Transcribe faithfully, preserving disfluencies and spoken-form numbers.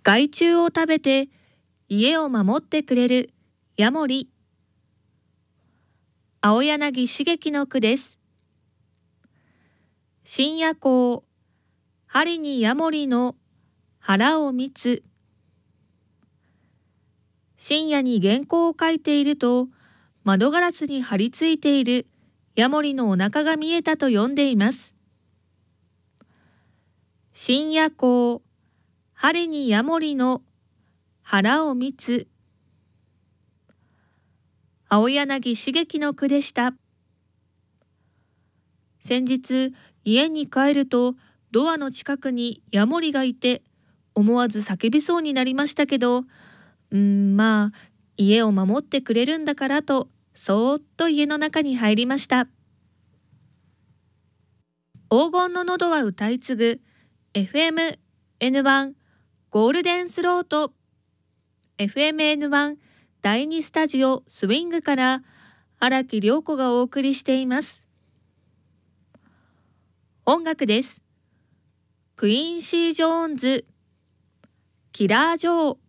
害虫を食べて家を守ってくれるヤモリ。青柳茂樹の句です。深夜行、針にヤモリの腹を見つ。深夜に原稿を書いていると、窓ガラスに張り付いているヤモリのお腹が見えたと読んでいます。深夜行、針にヤモリの腹を見つ。青柳茂樹の句でした。先日、家に帰るとドアの近くにヤモリがいて、思わず叫びそうになりましたけど、うーん、まあ、家を守ってくれるんだからと、そーっと家の中に入りました。黄金の喉は歌い継ぐ エフエムエヌワン ゴールデンスロート エフエムエヌワン だいにスタジオスウィングから荒木涼子がお送りしています。音楽です。クイーンシー・ジョーンズ、キラー・ジョー。